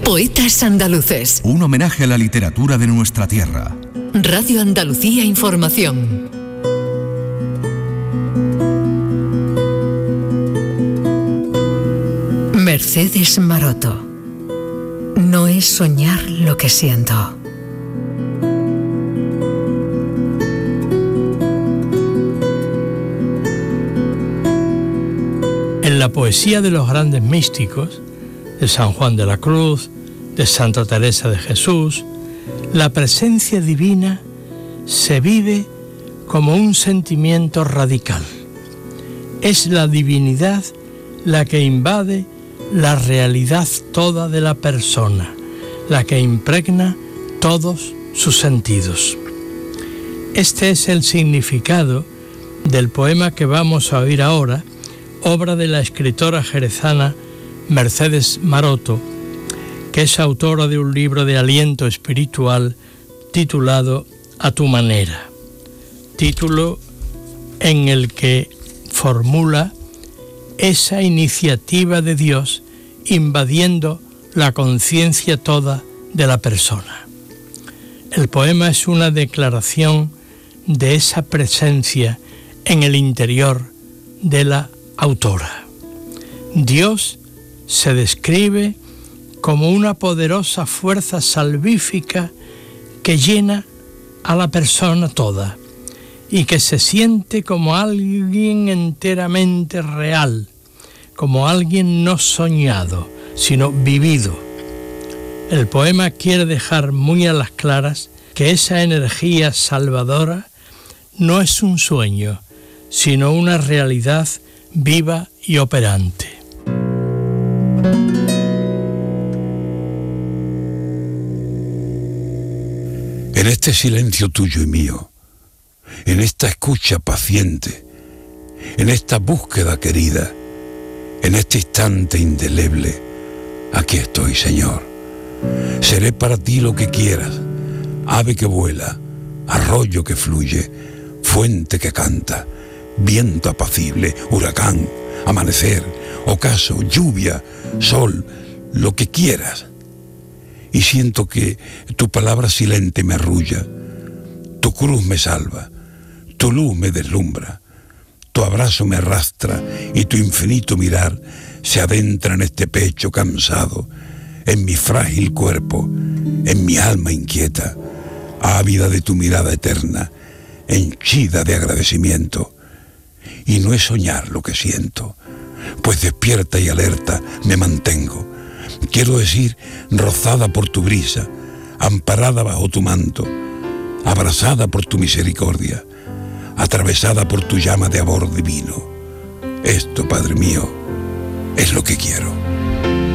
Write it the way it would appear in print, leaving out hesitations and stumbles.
Poetas andaluces. Un homenaje a la literatura de nuestra tierra. Radio Andalucía Información. Mercedes Maroto. No es soñar lo que siento. En la poesía de los grandes místicos, de San Juan de la Cruz, de Santa Teresa de Jesús, la presencia divina se vive como un sentimiento radical. Es la divinidad la que invade la realidad toda de la persona, la que impregna todos sus sentidos. Este es el significado del poema que vamos a oír ahora, obra de la escritora jerezana Mercedes Maroto, que es autora de un libro de aliento espiritual titulado A tu manera, título en el que formula esa iniciativa de Dios invadiendo la conciencia toda de la persona. El poema es una declaración de esa presencia en el interior de la autora. Dios se describe como una poderosa fuerza salvífica que llena a la persona toda y que se siente como alguien enteramente real, como alguien no soñado, sino vivido. El poema quiere dejar muy a las claras que esa energía salvadora no es un sueño, sino una realidad viva y operante. En este silencio tuyo y mío, en esta escucha paciente, en esta búsqueda querida, en este instante indeleble, aquí estoy, Señor. Seré para ti lo que quieras, ave que vuela, arroyo que fluye, fuente que canta, viento apacible, huracán, amanecer, ocaso, lluvia, sol, lo que quieras. Y siento que tu palabra silente me arrulla, tu cruz me salva, tu luz me deslumbra, tu abrazo me arrastra y tu infinito mirar se adentra en este pecho cansado, en mi frágil cuerpo, en mi alma inquieta, ávida de tu mirada eterna, henchida de agradecimiento. Y no es soñar lo que siento, pues despierta y alerta me mantengo. Quiero decir, rozada por tu brisa, amparada bajo tu manto, abrazada por tu misericordia, atravesada por tu llama de amor divino. Esto, Padre mío, es lo que quiero.